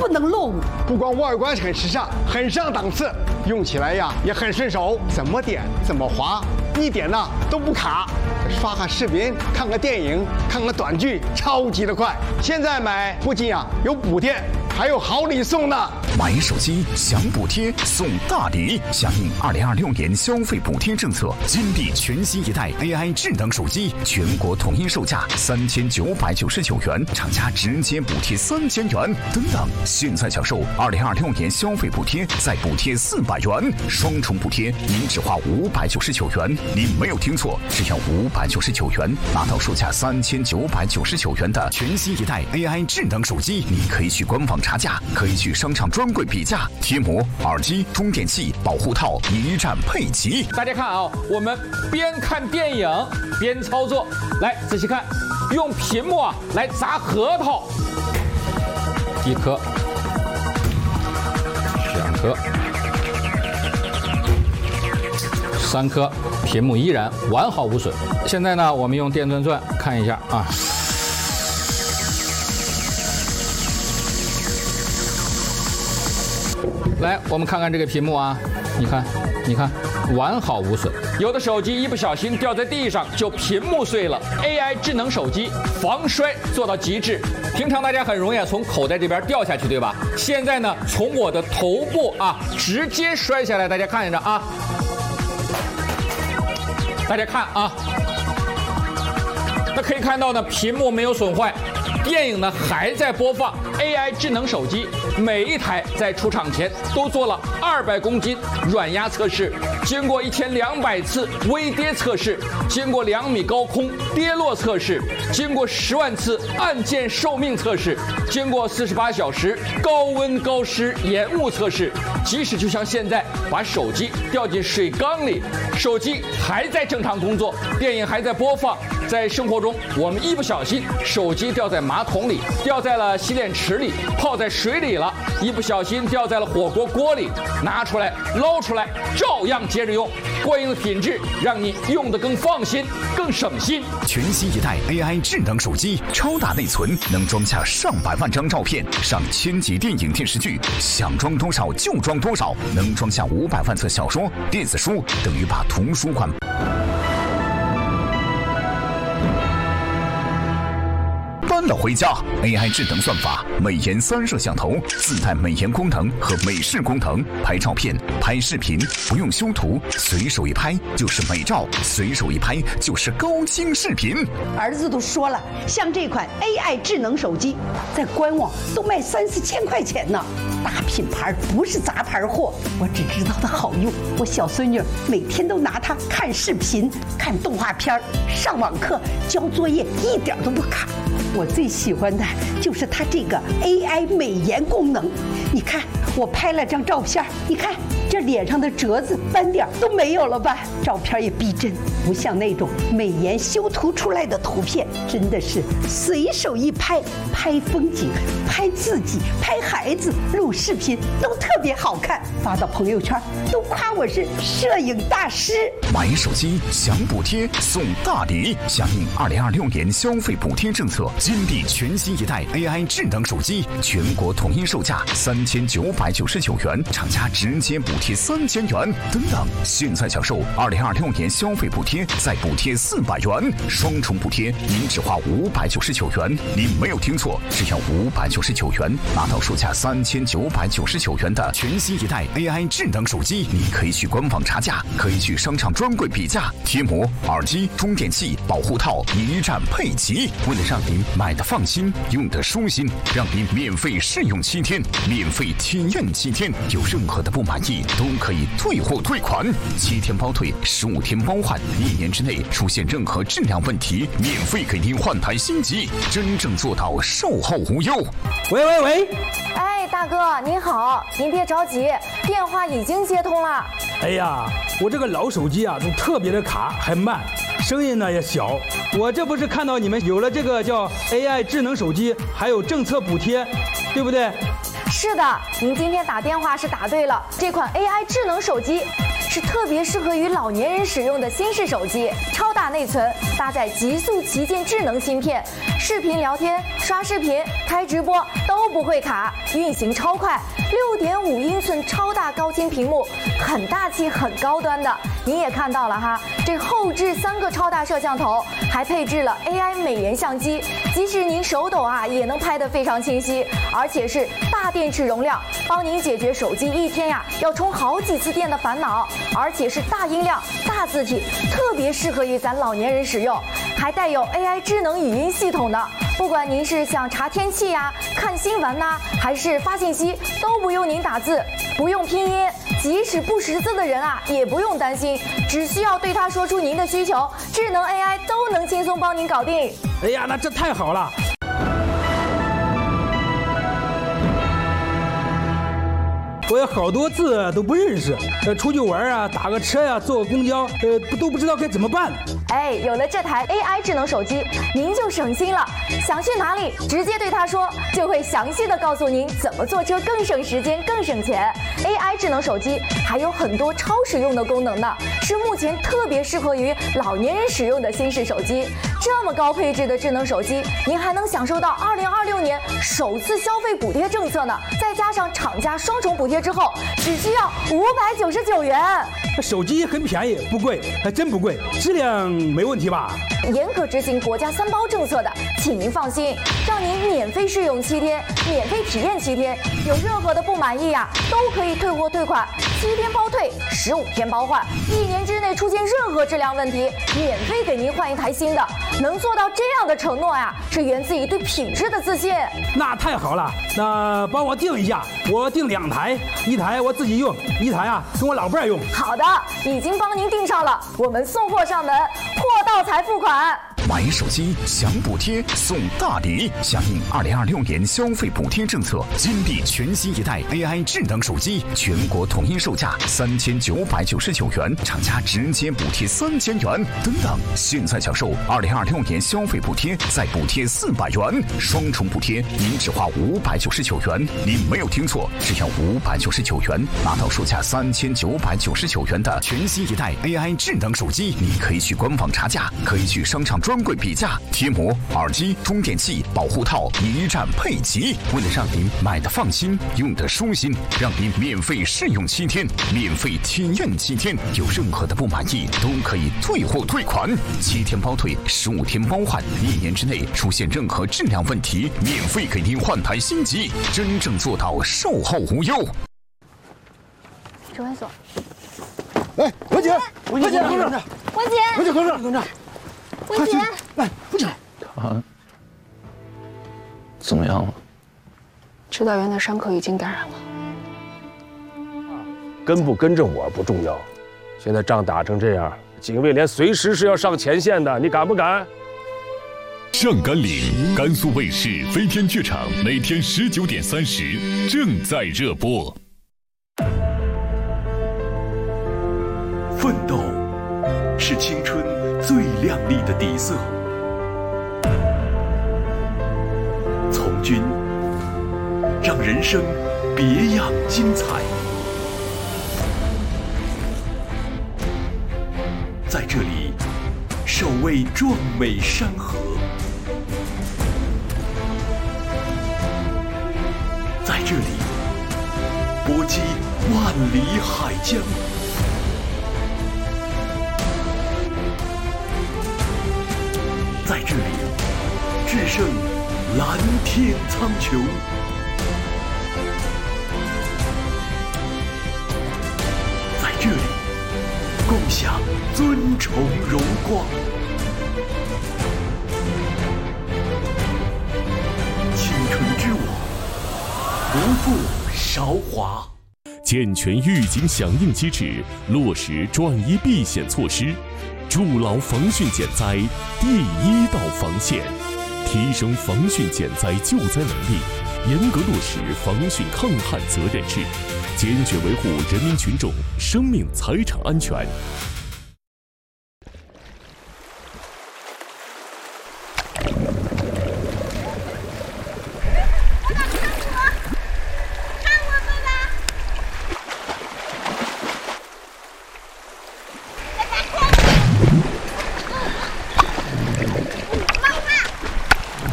不能落伍。 不光外观很时尚，很上档次，用起来呀也很顺手，怎么点怎么滑，一点呢都不卡。刷个视频、看个电影、看个短剧，超级的快。现在买不仅有补贴，还有好礼送呢。 买手机享补贴送大礼，响应2026年消费补贴政策，金地全新一代 AI 智能手机全国统一售价3999元，厂家直接补贴3000元。等等，现在享受2026年消费补贴，再补贴400元，双重补贴，您只花599元。您没有听错，只要599元，拿到售价3999元的全新一代 AI 智能手机。你可以去官网查价，可以去商场专柜比价，贴膜、耳机、充电器、保护套一站配齐。 大家看啊，我们边看电影边操作，来仔细看，用屏幕来砸核桃，1颗、2颗、3颗，屏幕依然完好无损。现在呢，我们用电钻钻看一下啊。来，我们看看这个屏幕啊，你看，完好无损。有的手机一不小心掉在地上，就屏幕碎了。AI 智能手机防摔做到极致。平常大家很容易从口袋这边掉下去，对吧？现在呢，从我的头部直接摔下来，大家看着啊。大家看啊，那可以看到呢，屏幕没有损坏，电影呢还在播放。AI 智能手机每一台在出厂前都做了200公斤软压测试，经过1200次微跌测试，经过2米高空跌落测试，经过10万次按键寿命测试，经过48小时高温高湿延误测试。即使就像现在把手机掉进水缸里，手机还在正常工作，电影还在播放。在生活中，我们一不小心手机掉在马桶里，掉在了洗脸池里，泡在水里了，一不小心掉在了火锅锅里，拿出来捞出来，照样接着用。过硬的品质让你用得更放心，更省心。 全新一代 AI 智能手机，超大内存，能装下上百万张照片，上1000集电影电视剧，想装多少就装多少，能装下500万册小说、电子书，等于把图书馆搬了回家。 AI 智能算法，美颜3摄像头，自带美颜功能和美视功能，拍照片、拍视频不用修图，随手一拍就是美照，随手一拍就是高清视频。 儿子都说了，像这款 AI 智能手机，在官网都卖3、4千块钱呢，大品牌不是杂牌货。我只知道它好用，我小孙女每天都拿它看视频、看动画片、上网课、交作业，一点都不卡。我最喜欢的就是它这个 AI 美颜功能。你看，我拍了张照片，你看这脸上的褶子斑点都没有了吧？照片也逼真，不像那种美颜修图出来的图片，真的是随手一拍，拍风景、拍自己、拍孩子、录视频都特别好看，发到朋友圈都夸我是摄影大师。 买手机享补贴送大礼，响应2026年消费补贴政策，金地全新一代 AI 智能手机全国统一售价3999元，厂家直接补贴3000元。等等，现在享受2026年消费补贴，再补贴400元，双重补贴，您只花599元。您没有听错，只要599元，拿到售价3999元的全新一代 AI 智能手机。你可以去官网查价，可以去商场专柜比价，贴膜、耳机、充电器、保护套一站配齐。为了让您买的放心，用的舒心，让您免费试用7天，免费体验7天，有任何的不满意都可以退货退款，7天包退，15天包换，1年之内出现任何质量问题，免费给您换台新机，真正做到售后无忧。 喂， 哎，大哥您好，您别着急，电话已经接通了。 哎呀，我这个老手机啊，都特别的卡，还慢，声音呢也小。我这不是看到你们有了这个叫 AI 智能手机，还有政策补贴，对不对？ 是的，您今天打电话是打对了，这款 AI 智能手机是特别适合于老年人使用的新式手机，超大内存，搭载极速旗舰智能芯片， 视频聊天、刷视频、开直播都不会卡，运行超快，6.5英寸超大高清屏幕，很大气、很高端的。您也看到了哈，这后置3个超大摄像头，还配置了 AI 美颜相机，即使您手抖啊，也能拍得非常清晰，而且是大电池容量，帮您解决手机一天呀要充好几次电的烦恼，而且是大音量、大字体，特别适合于咱老年人使用，还带有 AI 智能语音系统的。不管您是想查天气呀、看新闻呐，还是发信息，都不用您打字，不用拼音，即使不识字的人啊，也不用担心，只需要对它说出您的需求，智能 AI 都能轻松帮您搞定。 哎呀，那这太好了！我有好多字都不认识，出去玩啊，打个车呀、坐个公交，都不知道该怎么办。 哎，有了这台 AI 智能手机，您就省心了。想去哪里，直接对它说，就会详细的告诉您怎么坐车更省时间、更省钱。AI 智能手机还有很多超实用的功能呢，是目前特别适合于老年人使用的新式手机。这么高配置的智能手机，您还能享受到2026年首次消费补贴政策呢，再加上厂家双重补贴之后，只需要599元。 手机很便宜，不贵，还真不贵，质量没问题吧？ 严格执行国家3包政策的，请您放心，让您免费试用7天，免费体验7天，有任何的不满意呀，都可以退货退款，7天包退，15天包换，1年之内出现任何质量问题，免费给您换一台新的。能做到这样的承诺呀，是源自于对品质的自信。 那太好了，那帮我订一下，我订2台，1台我自己用，1台啊跟我老伴儿用。 好的，已经帮您订上了，我们送货上门，货到才付款。 买手机享补贴送大礼，响应2026年消费补贴政策，金地全新一代 AI 智能手机，全国统一售价3999元，厂家直接补贴3000元。等等，现在享受2026年消费补贴，再补贴400元，双重补贴，您只花599元。您没有听错，只要599元，拿到售价3999元的全新一代 AI 智能手机。你可以去官网查价，可以去商场专柜比价，贴膜、耳机、充电器、保护套一站配齐。为了让您买得放心，用得舒心，让您免费试用7天，免费体验7天，有任何的不满意都可以退货退款，7天包退，15天包换，1年之内出现任何质量问题，免费给您换台新机，真正做到售后无忧。 指挥所。 哎，文姐，文姐，同志， 文姐， 文姐，同志，同志， 文姐， 来，文姐， 他怎么样了？ 指导员的伤口已经感染了。 跟不跟着我不重要，现在仗打成这样，警卫连随时是要上前线的，你敢不敢？ 上甘岭，甘肃卫视飞天剧场每天19点30正在热播。 奋斗是青春最亮丽的底色，从军让人生别样精彩。在这里，守卫壮美山河；在这里，搏击万里海疆。在这里，制胜蓝天苍穹；在这里，共享尊崇荣光。青春之舞，不负韶华。 健全预警响应机制，落实转移避险措施，筑牢防汛减灾第1道防线，提升防汛减灾救灾能力，严格落实防汛抗旱责任制，坚决维护人民群众生命财产安全。